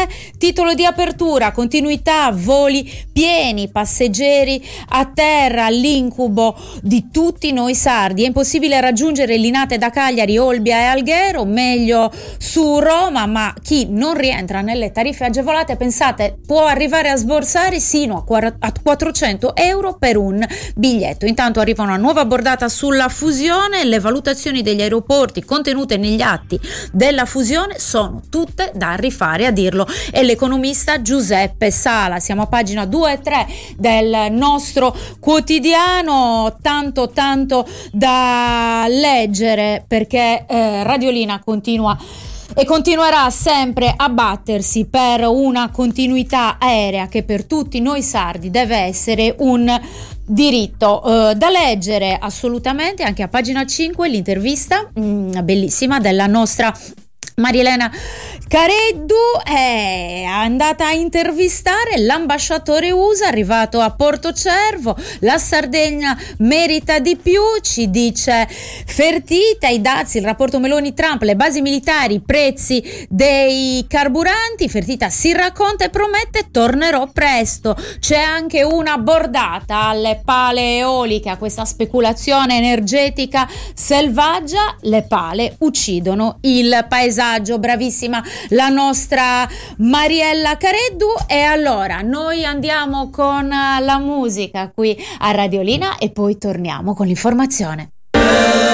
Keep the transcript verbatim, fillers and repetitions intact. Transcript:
tre, titolo di apertura: continuità, voli pieni, passeggeri a terra, l'incubo di tutti noi sardi. È impossibile raggiungere Linate da Cagliari, Olbia e Alghero, meglio su Roma, ma chi non rientra nelle tariffe agevolate, pensate, può arrivare a sborsare sino a quattrocento euro per un biglietto. Intanto arriva una nuova bordata sulla fusione. Le valutazioni degli aeroporti contenute negli atti della fusione sono tutte da rifare, a dirlo è l'economista Giuseppe Sala. Siamo a pagina due e tre del nostro quotidiano, tanto tanto da leggere, perché eh, Radiolina continua e continuerà sempre a battersi per una continuità aerea che per tutti noi sardi deve essere un diritto. Uh, da leggere assolutamente anche a pagina cinque l'intervista mh, bellissima della nostra Marielena Careddu, è andata a intervistare l'ambasciatore U S A arrivato a Portocervo. La Sardegna merita di più, ci dice Fertita, i dazi, il rapporto Meloni-Trump, le basi militari, i prezzi dei carburanti. Fertita si racconta e promette: tornerò presto. C'è anche una bordata alle pale eoliche, a questa speculazione energetica selvaggia. Le pale uccidono il paesaggio. Bravissima la nostra Mariella Careddu. E allora noi andiamo con la musica qui a Radiolina e poi torniamo con l'informazione.